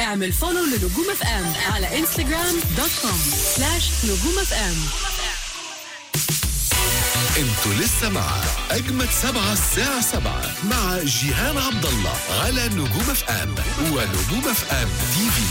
اعمل فولو لنجوم اف ام على instagram.com/نجوم اف ام. انتوا لسه مع اجمد 7 الساعة 7 مع جيهان عبد الله على نجوم اف ام ونجوم اف ام تي في.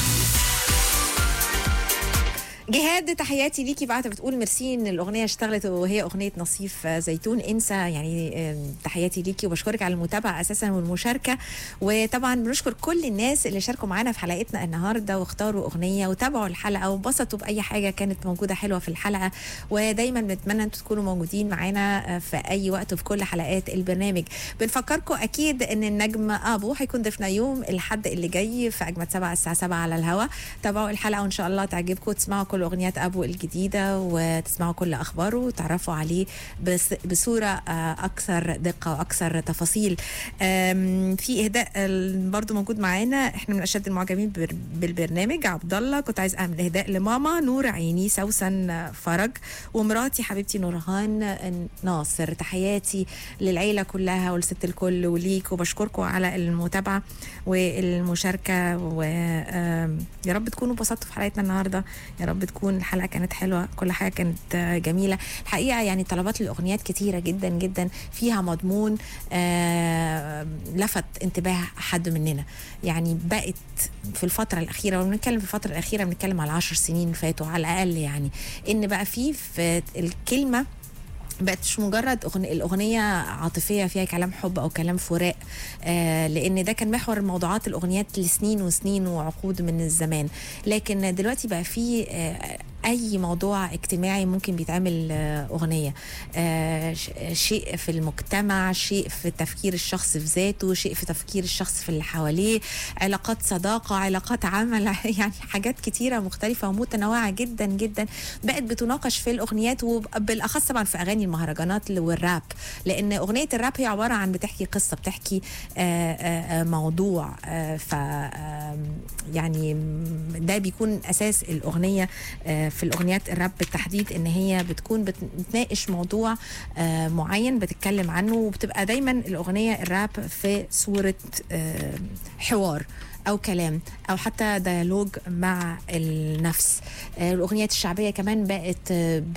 جهاد، تحياتي ليكي. بعد بتقول ميرسي ان الاغنيه اشتغلت وهي اغنيه نصيف زيتون انسى، يعني تحياتي ليكي وبشكرك على المتابعه اساسا والمشاركه. وطبعا بنشكر كل الناس اللي شاركوا معانا في حلقتنا النهارده واختاروا اغنيه وتابعوا الحلقه وانبسطوا باي حاجه كانت موجوده حلوه في الحلقه. ودايما بنتمنى انتم تكونوا موجودين معانا في اي وقت وفي كل حلقات البرنامج. بنفكركم اكيد ان النجم ابو هيكون ضيفنا يوم الاحد اللي جاي في اجمد 7 الساعه 7 على الهواء. تابعوا الحلقه وان شاء الله تعجبكم وتسمعوا كل اغنيات ابو الجديده وتسمعوا كل اخباره وتعرفوا عليه بصوره اكثر دقه واكثر تفاصيل. في اهداء برضو موجود معانا، احنا من اشد المعجبين بالبرنامج. عبد الله، كنت عايز اعمل اهداء لماما نور عيني سوسن فرج ومراتي حبيبتي نورهان ناصر. تحياتي للعيله كلها ولست الكل وليك، وبشكركم على المتابعه والمشاركه. ويا رب تكونوا انبسطتوا في حلقتنا النهارده، يا رب تكون الحلقه كانت حلوه، كل حاجه كانت جميله الحقيقه. يعني طلبات الاغنيات كتيره جدا جدا، فيها مضمون لفت انتباه حد مننا. يعني بقت في الفتره الاخيره، وبنتكلم في الفتره الاخيره بنتكلم على 10 سنين فاتوا على الاقل، يعني ان بقى في الكلمه بقت مش مجرد الأغنية عاطفية فيها كلام حب أو كلام فراق، لأن ده كان محور موضوعات الأغنيات لسنين وسنين وعقود من الزمان. لكن دلوقتي بقى في أي موضوع اجتماعي ممكن بيتعمل أغنية، شيء في المجتمع، شيء في تفكير الشخص في ذاته، شيء في تفكير الشخص في اللي حواليه، علاقات صداقة، علاقات عمل، يعني حاجات كتيرة مختلفة ومتنوعة جدا جدا بقت بتناقش في الأغنيات، وبالأخص طبعا في أغاني المهرجانات والراب. لأن أغنية الراب هي عبارة عن بتحكي قصة، بتحكي موضوع، ف يعني ده بيكون أساس الأغنية. في الأغنيات الراب بالتحديد ان هي بتكون بتناقش موضوع معين بتتكلم عنه، وبتبقى دايما الأغنية الراب في صورة حوار أو كلام أو حتى ديالوج مع النفس. الأغنيات الشعبية كمان بقت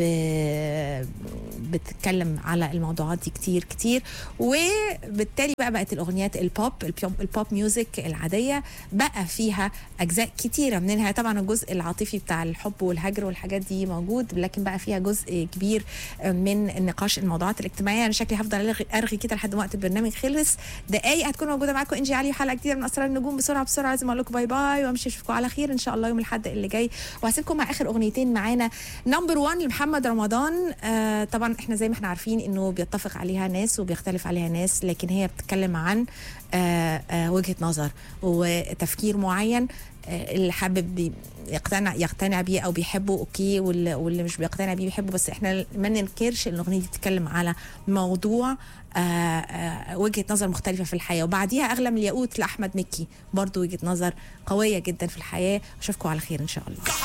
بتتكلم على الموضوعات دي كتير كتير، وبالتالي بقت الأغنيات البوب ميوزك العادية بقى فيها أجزاء كتيرة منها. طبعا الجزء العاطفي بتاع الحب والهجر والحاجات دي موجود، لكن بقى فيها جزء كبير من النقاش الموضوعات الاجتماعية. أنا شكلي هفضل أرغي كده لحد وقت البرنامج خلص. دقايق هتكون موجودة معاكم إنجي علي حلقة جديدة من أسرار النجوم. بسرعة لازم اقول لكم باي باي وامشي اشوفكم على خير ان شاء الله يوم الاحد اللي جاي. وهسيبكم مع اخر اغنيتين معانا. نمبر 1 لمحمد رمضان. طبعا احنا زي ما احنا عارفين انه بيتفق عليها ناس وبيختلف عليها ناس، لكن هي بتتكلم عن وجهة نظر وتفكير معين. اللي حابب يقتنع بيه او بيحبه اوكي، واللي مش بيقتنع بيه بيحبه، بس احنا ما ننكرش ان الاغنيه دي بتتكلم على موضوع وجهة نظر مختلفة في الحياة. وبعديها أغلى من الياقوت لأحمد مكي، برضو وجهة نظر قوية جدا في الحياة. أشوفكم على خير إن شاء الله.